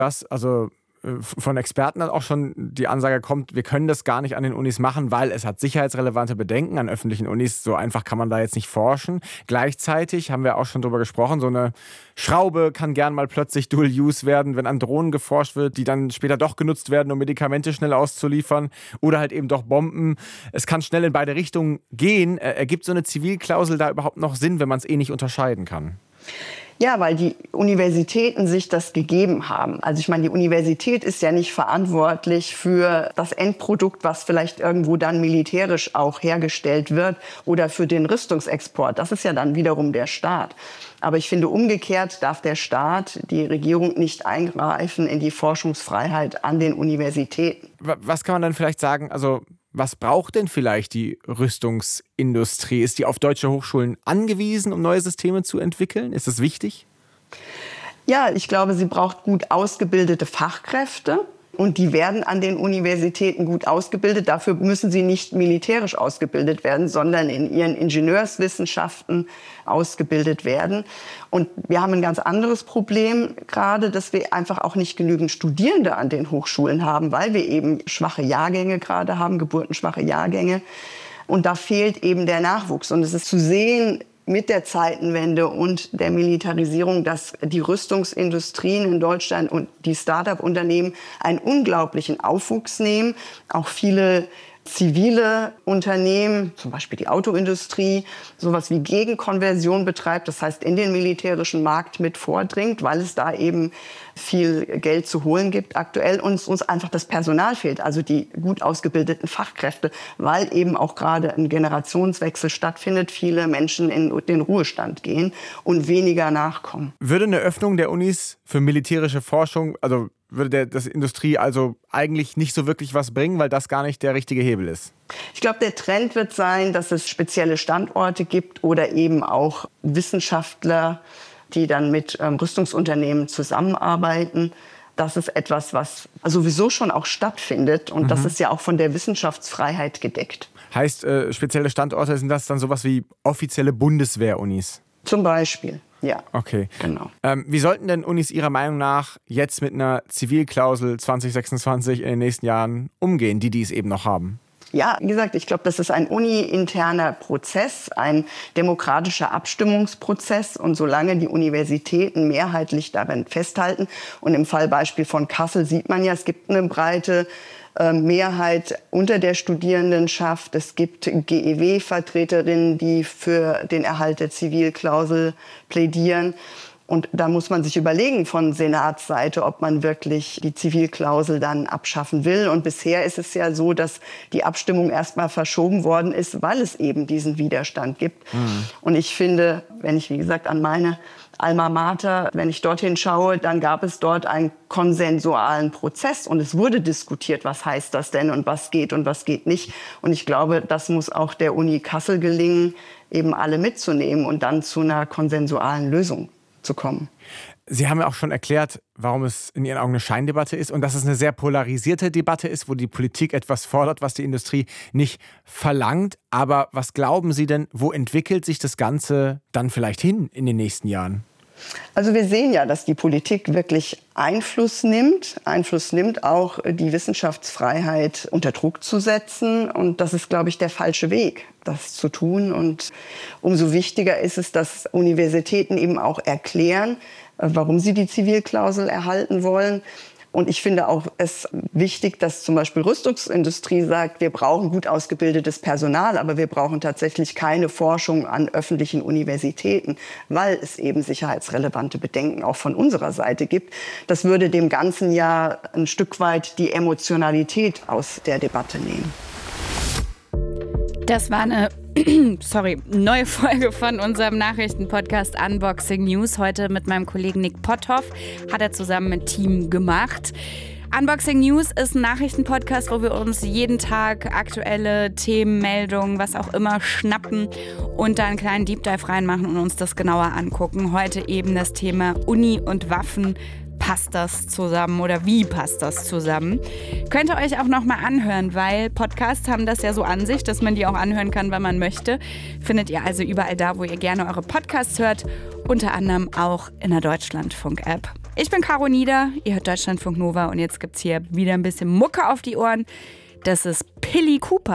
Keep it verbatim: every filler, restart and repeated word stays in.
dass also von Experten dann auch schon die Ansage kommt, wir können das gar nicht an den Unis machen, weil es hat sicherheitsrelevante Bedenken an öffentlichen Unis. So einfach kann man da jetzt nicht forschen. Gleichzeitig haben wir auch schon drüber gesprochen, so eine Schraube kann gern mal plötzlich Dual-Use werden, wenn an Drohnen geforscht wird, die dann später doch genutzt werden, um Medikamente schnell auszuliefern oder halt eben doch Bomben. Es kann schnell in beide Richtungen gehen. Ergibt so eine Zivilklausel da überhaupt noch Sinn, wenn man es eh nicht unterscheiden kann? Ja, weil die Universitäten sich das gegeben haben. Also ich meine, die Universität ist ja nicht verantwortlich für das Endprodukt, was vielleicht irgendwo dann militärisch auch hergestellt wird oder für den Rüstungsexport. Das ist ja dann wiederum der Staat. Aber ich finde, umgekehrt darf der Staat, die Regierung nicht eingreifen in die Forschungsfreiheit an den Universitäten. Was kann man dann vielleicht sagen, also was braucht denn vielleicht die Rüstungsindustrie? Ist die auf deutsche Hochschulen angewiesen, um neue Systeme zu entwickeln? Ist das wichtig? Ja, ich glaube, sie braucht gut ausgebildete Fachkräfte. Und die werden an den Universitäten gut ausgebildet. Dafür müssen sie nicht militärisch ausgebildet werden, sondern in ihren Ingenieurswissenschaften ausgebildet werden. Und wir haben ein ganz anderes Problem gerade, dass wir einfach auch nicht genügend Studierende an den Hochschulen haben, weil wir eben schwache Jahrgänge gerade haben, geburtenschwache Jahrgänge. Und da fehlt eben der Nachwuchs. Und es ist zu sehen, mit der Zeitenwende und der Militarisierung, dass die Rüstungsindustrien in Deutschland und die Start-up-Unternehmen einen unglaublichen Aufwuchs nehmen. Auch viele zivile Unternehmen, zum Beispiel die Autoindustrie, sowas wie Gegenkonversion betreibt, das heißt in den militärischen Markt mit vordringt, weil es da eben viel Geld zu holen gibt aktuell und uns einfach das Personal fehlt, also die gut ausgebildeten Fachkräfte, weil eben auch gerade ein Generationswechsel stattfindet, viele Menschen in den Ruhestand gehen und weniger nachkommen. Würde eine Öffnung der Unis für militärische Forschung, also würde der, das Industrie also eigentlich nicht so wirklich was bringen, weil das gar nicht der richtige Hebel ist? Ich glaube, der Trend wird sein, dass es spezielle Standorte gibt oder eben auch Wissenschaftler, die dann mit ähm, Rüstungsunternehmen zusammenarbeiten. Das ist etwas, was sowieso schon auch stattfindet und mhm. das ist ja auch von der Wissenschaftsfreiheit gedeckt. Heißt, äh, spezielle Standorte, sind das dann sowas wie offizielle Bundeswehrunis? Zum Beispiel. Ja, okay. Genau. Ähm, wie sollten denn Unis Ihrer Meinung nach jetzt mit einer Zivilklausel zwanzig sechsundzwanzig in den nächsten Jahren umgehen, die die es eben noch haben? Ja, wie gesagt, ich glaube, das ist ein uni-interner Prozess, ein demokratischer Abstimmungsprozess. Und solange die Universitäten mehrheitlich daran festhalten, und im Fallbeispiel von Kassel sieht man ja, es gibt eine breite äh, Mehrheit unter der Studierendenschaft. Es gibt G E W-Vertreterinnen, die für den Erhalt der Zivilklausel plädieren. Und da muss man sich überlegen von Senatsseite, ob man wirklich die Zivilklausel dann abschaffen will. Und bisher ist es ja so, dass die Abstimmung erstmal verschoben worden ist, weil es eben diesen Widerstand gibt. Mhm. Und ich finde, wenn ich, wie gesagt, an meine Alma Mater, wenn ich dorthin schaue, dann gab es dort einen konsensualen Prozess. Und es wurde diskutiert, was heißt das denn und was geht und was geht nicht. Und ich glaube, das muss auch der Uni Kassel gelingen, eben alle mitzunehmen und dann zu einer konsensualen Lösung zu kommen. Sie haben ja auch schon erklärt, warum es in Ihren Augen eine Scheindebatte ist und dass es eine sehr polarisierte Debatte ist, wo die Politik etwas fordert, was die Industrie nicht verlangt. Aber was glauben Sie denn, wo entwickelt sich das Ganze dann vielleicht hin in den nächsten Jahren? Also wir sehen ja, dass die Politik wirklich Einfluss nimmt. Einfluss nimmt auch, die Wissenschaftsfreiheit unter Druck zu setzen. Und das ist, glaube ich, der falsche Weg, das zu tun. Und umso wichtiger ist es, dass Universitäten eben auch erklären, warum sie die Zivilklausel erhalten wollen. Und ich finde auch es wichtig, dass zum Beispiel Rüstungsindustrie sagt, wir brauchen gut ausgebildetes Personal, aber wir brauchen tatsächlich keine Forschung an öffentlichen Universitäten, weil es eben sicherheitsrelevante Bedenken auch von unserer Seite gibt. Das würde dem Ganzen ja ein Stück weit die Emotionalität aus der Debatte nehmen. Das war eine sorry, neue Folge von unserem Nachrichtenpodcast Unboxing News. Heute mit meinem Kollegen Nick Potthoff. Hat er zusammen mit Team gemacht. Unboxing News ist ein Nachrichtenpodcast, wo wir uns jeden Tag aktuelle Themen, Meldungen, was auch immer schnappen und da einen kleinen Deep Dive reinmachen und uns das genauer angucken. Heute eben das Thema Uni und Waffen. Passt das zusammen oder wie passt das zusammen? Könnt ihr euch auch noch mal anhören, weil Podcasts haben das ja so an sich, dass man die auch anhören kann, wann man möchte. Findet ihr also überall da, wo ihr gerne eure Podcasts hört, unter anderem auch in der Deutschlandfunk-App. Ich bin Caro Nieder, ihr hört Deutschlandfunk Nova und jetzt gibt's hier wieder ein bisschen Mucke auf die Ohren. Das ist Pilly Cooper.